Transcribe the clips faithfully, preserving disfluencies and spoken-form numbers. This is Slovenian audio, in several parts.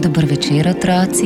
Dober večer, otroci.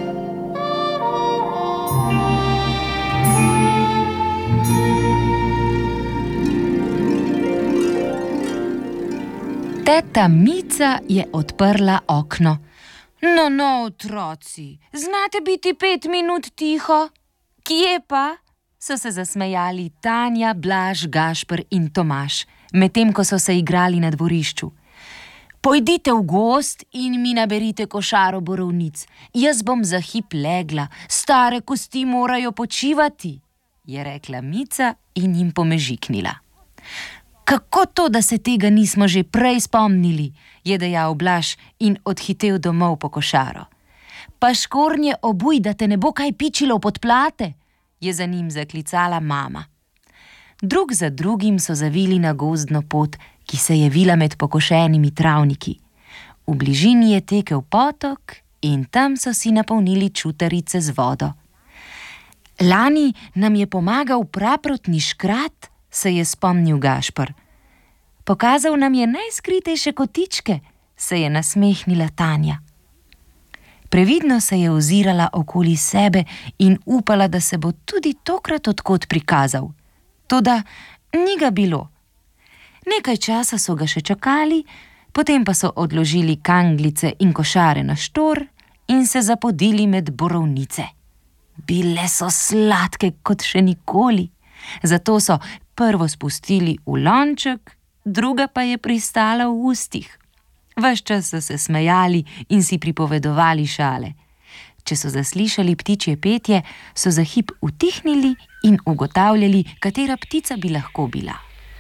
Teta Mica je odprla okno. No, no, otroci, znate biti pet minut tiho? Kje pa? So se zasmejali Tanja, Blaž, Gašper in Tomaž, medtem ko so se igrali na dvorišču. Pojdite v gozd in mi naberite košaro borovnic. Jaz bom za hip legla, stare kosti morajo počivati, je rekla Mica in jim pomežiknila. Kako to, da se tega nismo že prej spomnili, je dejal Blaž in odhitel domov po košaro. Pa škornje obuj, da te ne bo kaj pičilo pod plate, je za njim zaklicala mama. Drug za drugim so zavili na gozdno pot, ki se je vila med pokošenimi travniki. V bližini je tekel potok in tam so si napolnili čutarice z vodo. Lani nam je pomagal praprotni škrat, se je spomnil Gašper. Pokazal nam je najskritejše kotičke, se je nasmehnila Tanja. Previdno se je ozirala okoli sebe in upala, da se bo tudi tokrat od kod prikazal. Toda ni ga bilo. Nekaj časa so ga še čakali, potem pa so odložili kanglice in košare na štor in se zapodili med borovnice. Bile so sladke kot še nikoli, zato so prvo spustili v lonček, druga pa je pristala v ustih. Ves čas so se smejali in si pripovedovali šale. Če so zaslišali ptičje petje, so za hip utihnili in ugotavljali, katera ptica bi lahko bila.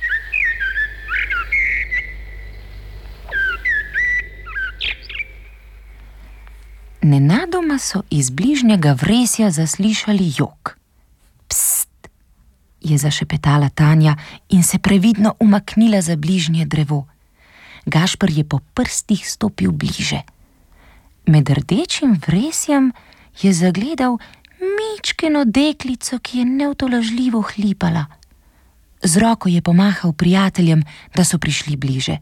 Nenadoma so iz bližnjega vresja zaslišali jok. Pst, je zašepetala Tanja in se previdno umaknila za bližnje drevo. Gašper je po prstih stopil bliže. Med rdečim vresjem je zagledal mičkeno deklico, ki je neutolažljivo hlipala. Z roko je pomahal prijateljem, da so prišli bliže.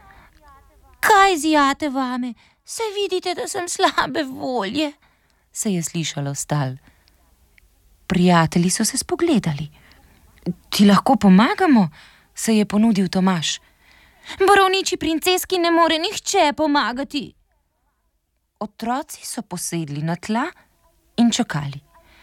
Kaj zijate vame? Se vidite, da sem slabe volje, se je slišalo stal. Prijatelji so se spogledali. Ti lahko pomagamo, se je ponudil Tomaž. Borovniči princeski ne more nihče pomagati. Otroci so posedli na tla in čakali.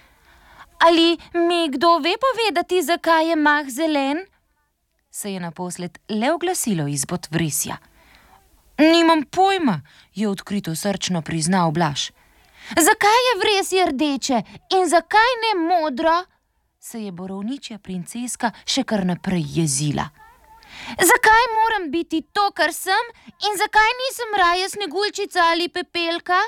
Ali mi kdo ve povedati, zakaj je mah zelen? Se je naposled le oglasilo izpod vresja. Nimam pojma, je odkrito srčno priznal Blaž. Zakaj je vresje rdeče in zakaj ne modro? Se je borovničja princeska še kar naprej jezila. Zakaj moram biti to, kar sem, in zakaj nisem raje Sneguljčica ali Pepelka?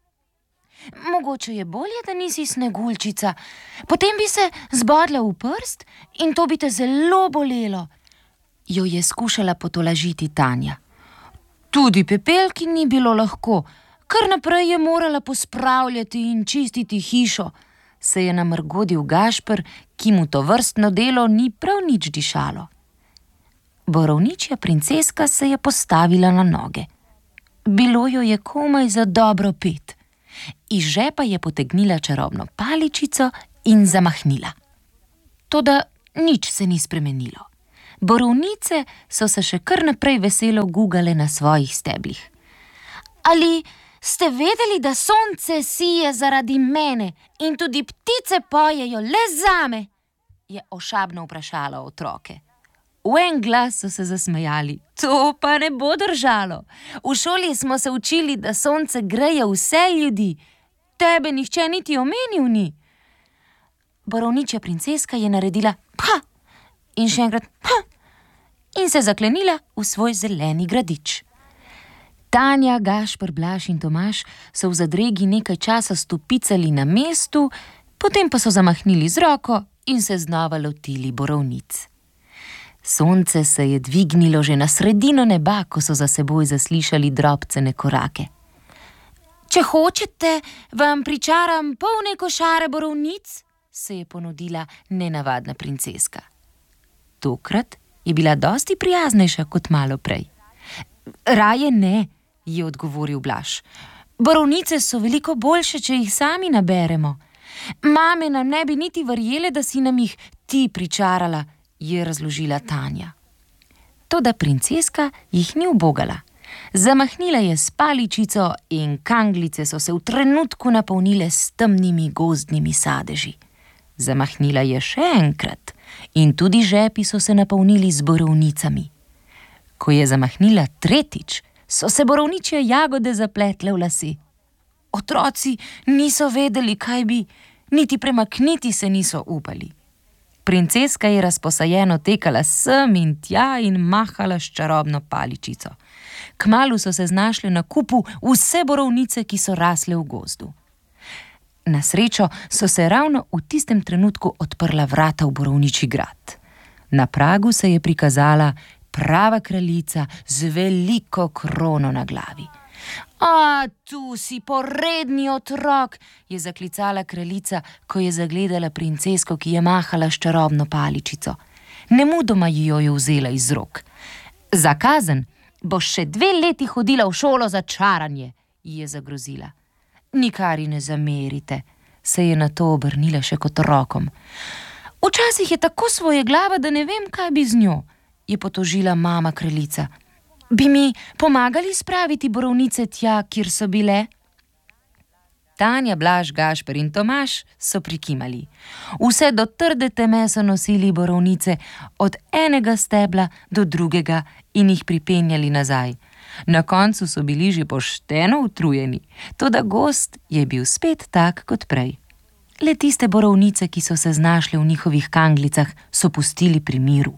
Mogoče je bolje, da nisi Sneguljčica, potem bi se zbodla v prst in to bi te zelo bolelo, jo je skušala potolažiti Tanja. Tudi Pepelki ni bilo lahko, kar naprej je morala pospravljati in čistiti hišo, se je namrgodil Gašper, ki mu to vrstno delo ni prav nič dišalo. Borovničja princeska se je postavila na noge. Bilo jo je komaj za dobro pet. Iz žepa je potegnila čarobno paličico in zamahnila. Toda nič se ni spremenilo. Borovnice so se še kar naprej veselo gugale na svojih steblih. Ali ste vedeli, da sonce sije zaradi mene in tudi ptice pojejo le zame? Je ošabno vprašala otroke. V en glas so se zasmejali. To pa ne bo držalo. V šoli smo se učili, da sonce greje vse ljudi. Tebe nihče niti omenil ni. Borovničja princeska je naredila pa in še enkrat pa in se zaklenila v svoj zeleni gradič. Tanja, Gašper, Blaž in Tomaž so v zadregi nekaj časa stopicali na mestu, potem pa so zamahnili z roko in se znova lotili borovnic. Sonce se je dvignilo že na sredino neba, ko so za seboj zaslišali drobcene korake. Če hočete, vam pričaram polne košare borovnic, se je ponudila nenavadna princeska. Tokrat je bila dosti prijaznejša kot malo prej. Raje ne, je odgovoril Blaž. Borovnice so veliko boljše, če jih sami naberemo. Mame nam ne bi niti verjele, da si nam jih ti pričarala, je razložila Tanja. Toda princeska jih ni ubogala. Zamahnila je s paličico in kanglice so se v trenutku napolnile s temnimi gozdnimi sadeži. Zamahnila je še enkrat in tudi žepi so se napolnili z borovnicami. Ko je zamahnila tretjič, so se borovničje jagode zapletle v lase. Otroci niso vedeli, kaj bi, niti premakniti se niso upali. Princeska je razposajeno tekala sem in tja in mahala s čarobno paličico. Kmalu so se znašle na kupu vse borovnice, ki so rasle v gozdu. Na srečo so se ravno v tistem trenutku odprla vrata v borovničji grad. Na pragu se je prikazala prava kraljica z veliko krono na glavi. A, tu si poredni otrok, je zaklicala kraljica, ko je zagledala princesko, ki je mahala s čarobno paličico. Nemudoma ji jo je vzela iz rok. Za kazen boš še dve leti hodila v šolo za čaranje, ji je zagrozila. Nikari ne zamerite, se je nato obrnila še k otrokom. Včasih je tako svojeglava, da ne vem, kaj bi z njo, je potožila mama kraljica. Bi mi pomagali spraviti borovnice tja, kjer so bile? Tanja, Blaž, Gašper in Tomaž so prikimali. Vse do trde teme so nosili borovnice od enega stebla do drugega in jih pripenjali nazaj. Na koncu so bili že pošteno utrujeni, toda gozd je bil spet tak kot prej. Le tiste borovnice, ki so se znašle v njihovih kanglicah, so pustili pri miru.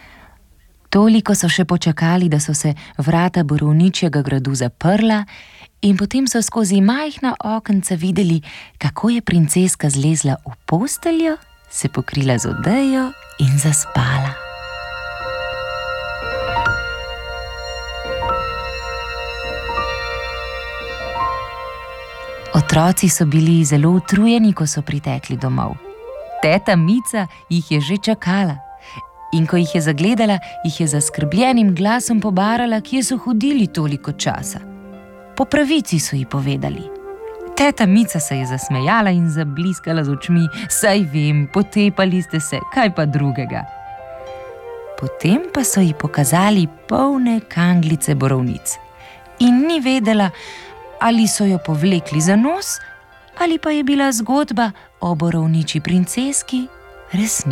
Toliko so še počakali, da so se vrata borovničjega gradu zaprla in potem so skozi majhna okenca videli, kako je princeska zlezla v posteljo, se pokrila z odejo in zaspala. Otroci so bili zelo utrujeni, ko so pritekli domov. Teta Mica jih je že čakala. In ko jih je zagledala, jih je zaskrbljenim glasom pobarala, kje so hodili toliko časa. Po pravici so ji povedali. Teta Mica se je zasmejala in zabliskala z očmi. Saj vem, potepali ste se, kaj pa drugega. Potem pa so ji pokazali polne kanglice borovnic. In ni vedela, ali so jo povlekli za nos, ali pa je bila zgodba o borovničji princeski resnica.